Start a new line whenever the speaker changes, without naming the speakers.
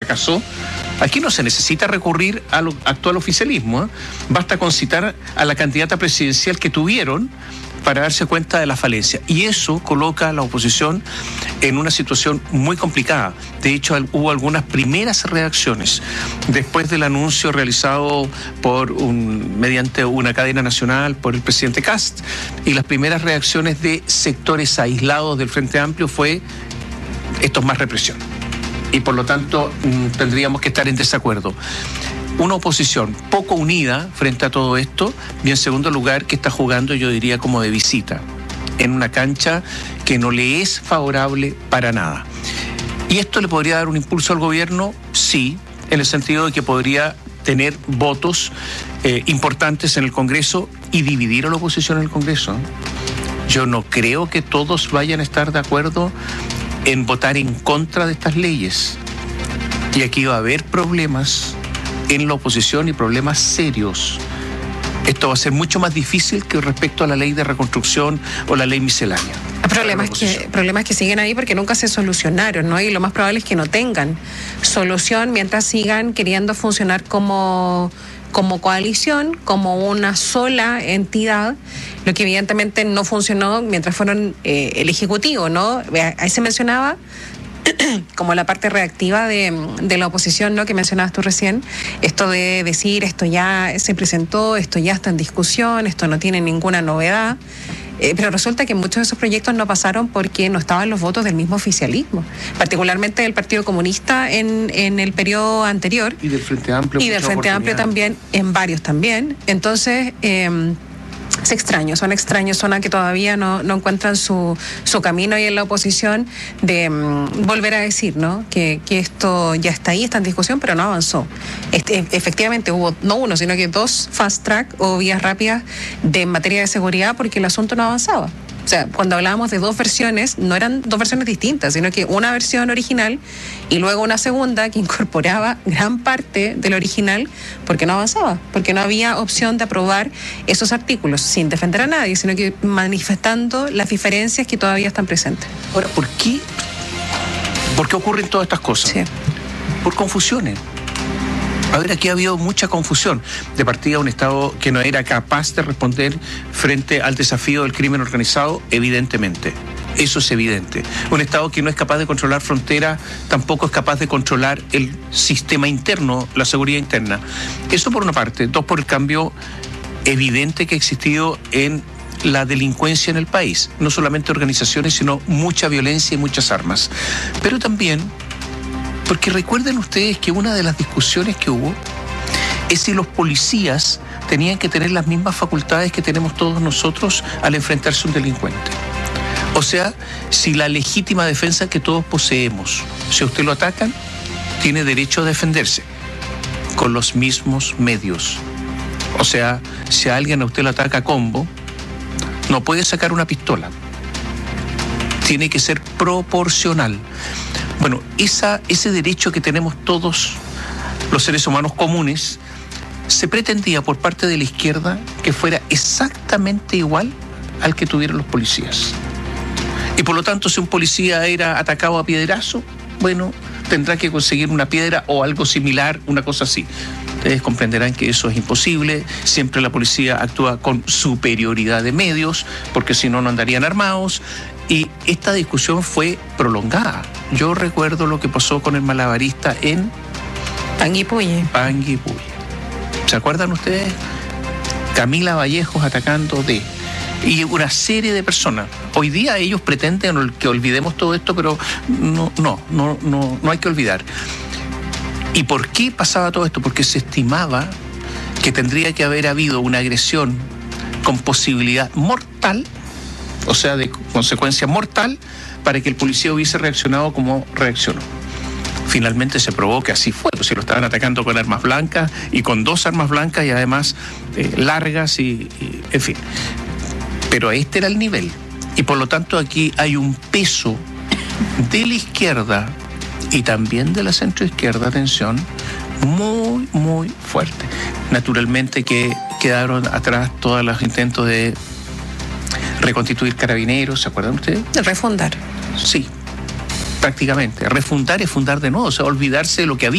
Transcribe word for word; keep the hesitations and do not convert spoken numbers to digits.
fracasó. Aquí no se necesita recurrir al actual oficialismo, ¿eh? Basta con citar a la candidata presidencial que tuvieron para darse cuenta de la falencia. Y eso coloca a la oposición en una situación muy complicada. De hecho, hubo algunas primeras reacciones después del anuncio realizado por un, mediante una cadena nacional por el presidente Kast, y las primeras reacciones de sectores aislados del Frente Amplio fue: esto es más represión. Y por lo tanto tendríamos que estar en desacuerdo. Una oposición poco unida frente a todo esto, y en segundo lugar que está jugando, yo diría, como de visita, en una cancha que no le es favorable para nada. ¿Y esto le podría dar un impulso al gobierno? Sí, en el sentido de que podría tener votos eh, importantes en el Congreso y dividir a la oposición en el Congreso. Yo no creo que todos vayan a estar de acuerdo en votar en contra de estas leyes. Y aquí va a haber problemas en la oposición y problemas serios. Esto va a ser mucho más difícil que respecto a la ley de reconstrucción o la ley miscelánea.
Problemas que, problemas que siguen ahí porque nunca se solucionaron, ¿no? Y lo más probable es que no tengan solución mientras sigan queriendo funcionar como, como coalición, como una sola entidad, lo que evidentemente no funcionó mientras fueron eh, el Ejecutivo, ¿no? Ahí se mencionaba como la parte reactiva de, de la oposición, ¿no?, que mencionabas tú recién, esto de decir esto ya se presentó, esto ya está en discusión, esto no tiene ninguna novedad, eh, pero resulta que muchos de esos proyectos no pasaron porque no estaban los votos del mismo oficialismo, particularmente del Partido Comunista en, en el periodo anterior.
Y del Frente Amplio.
Y del Frente Amplio también, en varios también. Entonces, eh, es extraño, son extraños, son que todavía no, no encuentran su, su camino, y en la oposición de um, volver a decir, ¿no?, que, que esto ya está ahí, está en discusión, pero no avanzó. Este, efectivamente hubo no uno, sino que dos fast track o vías rápidas de en materia de seguridad porque el asunto no avanzaba. O sea, cuando hablábamos de dos versiones, no eran dos versiones distintas, sino que una versión original y luego una segunda que incorporaba gran parte del original porque no avanzaba, porque no había opción de aprobar esos artículos sin defender a nadie, sino que manifestando las diferencias que todavía están presentes.
Ahora, ¿por qué, ¿por qué ocurren todas estas cosas?
Sí.
Por confusiones. A ver, aquí ha habido mucha confusión. De partida, un Estado que no era capaz de responder frente al desafío del crimen organizado, evidentemente. Eso es evidente. Un Estado que no es capaz de controlar fronteras, tampoco es capaz de controlar el sistema interno, la seguridad interna. Eso por una parte. Dos, por el cambio evidente que ha existido en la delincuencia en el país. No solamente organizaciones, sino mucha violencia y muchas armas. Pero también porque recuerden ustedes que una de las discusiones que hubo es si los policías tenían que tener las mismas facultades que tenemos todos nosotros al enfrentarse a un delincuente. O sea, si la legítima defensa que todos poseemos, si a usted lo atacan, tiene derecho a defenderse con los mismos medios. O sea, si a alguien a usted lo ataca a combo, no puede sacar una pistola. Tiene que ser proporcional. Bueno, esa, ese derecho que tenemos todos los seres humanos comunes, se pretendía por parte de la izquierda que fuera exactamente igual al que tuvieron los policías. Y por lo tanto, si un policía era atacado a piedrazo, bueno, tendrá que conseguir una piedra o algo similar, una cosa así. Ustedes comprenderán que eso es imposible. Siempre la policía actúa con superioridad de medios, porque si no, no andarían armados. Y esta discusión fue prolongada. Yo recuerdo lo que pasó con el malabarista en
Panguipulli.
Panguipulli. ¿Se acuerdan ustedes? Camila Vallejos atacando de... y una serie de personas. Hoy día ellos pretenden que olvidemos todo esto, pero no, no, no, no, no hay que olvidar. ¿Y por qué pasaba todo esto? Porque se estimaba que tendría que haber habido una agresión con posibilidad mortal, o sea, de consecuencia mortal, para que el policía hubiese reaccionado como reaccionó. Finalmente se probó que así fue, pues si lo estaban atacando con armas blancas y con dos armas blancas y además eh, largas y, y, en fin. Pero este era el nivel. Y por lo tanto aquí hay un peso de la izquierda y también de la centroizquierda, atención, muy, muy fuerte. Naturalmente que quedaron atrás todos los intentos de reconstituir Carabineros, ¿se acuerdan ustedes?
De refundar.
Sí, prácticamente. Refundar es fundar de nuevo, o sea, olvidarse de lo que había.